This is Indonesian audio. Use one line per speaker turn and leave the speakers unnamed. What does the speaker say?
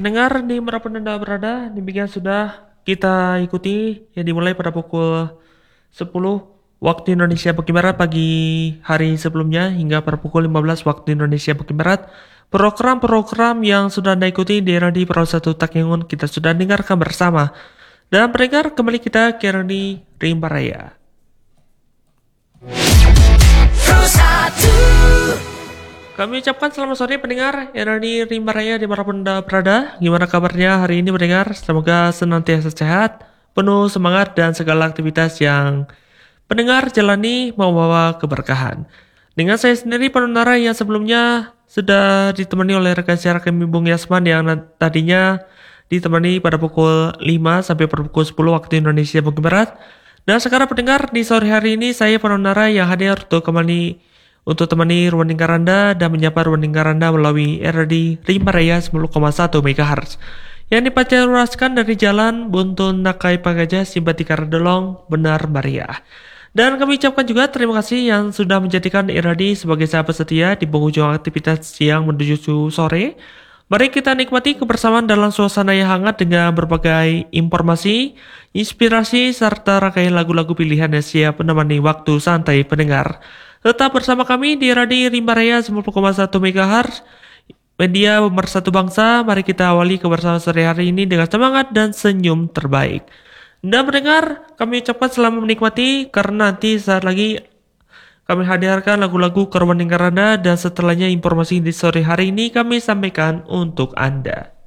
pendengar dimanapun Anda berada, demikian sudah kita ikuti yang dimulai pada pukul 10 waktu Indonesia bagian Barat pagi hari sebelumnya hingga pada pukul 15 waktu Indonesia bagian Barat. Program-program yang sudah Anda ikuti di Radio Pro 1 Takengon kita sudah dengarkan bersama. Dan pendengar, kembali kita ke Radio Rimba Raya. Kami ucapkan selamat sore pendengar RRI Rimba Raya dimanapun Anda berada. Gimana kabarnya hari ini pendengar? Semoga senantiasa sehat, penuh semangat dan segala aktivitas yang pendengar jalani membawa keberkahan. Dengan saya sendiri pendengar yang sebelumnya sudah ditemani oleh rekan siar kami Bung Yasman yang tadinya ditemani pada pukul 5 sampai pada pukul 10 waktu Indonesia bagian Barat. Dan sekarang pendengar di sore hari ini saya pendengar yang hadir untuk temani ruang dengar Anda dan menyapa ruang dengar Anda melalui RRI Rimba Raya 10,1 MHz yang dipancarkan dari Jalan Buntun Nakai Pagaja Simpatika Redelong Benar Meriah. Dan kami ucapkan juga terima kasih yang sudah menjadikan RRI sebagai sahabat setia di penghujung aktivitas siang menuju sore. Mari kita nikmati kebersamaan dalam suasana yang hangat dengan berbagai informasi, inspirasi, serta rangkaian lagu-lagu pilihan yang siap menemani waktu santai pendengar. Tetap bersama kami di Radio Rimba Raya 10,1 MHz, media pemersatu bangsa. Mari kita awali kebersamaan sore hari ini dengan semangat dan senyum terbaik. Dan pendengar, kami ucapkan selamat menikmati karena nanti saat lagi kami hadirkan lagu-lagu ke ruang dengar Anda dan setelahnya informasi di sore hari ini kami sampaikan untuk Anda.